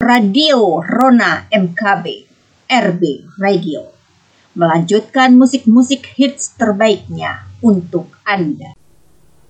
Radio Rona MKB, RB Radio, melanjutkan musik-musik hits terbaiknya untuk Anda.